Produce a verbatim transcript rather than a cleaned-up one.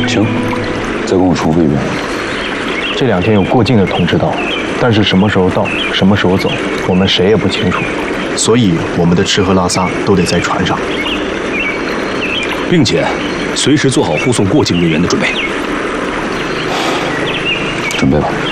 行，再跟我重复一遍。 这两天有过境的通知到，但是什么时候到，什么时候走，我们谁也不清楚。 所以我们的吃喝拉撒都得在船上， 并且随时做好护送过境人员的准备。 准备吧。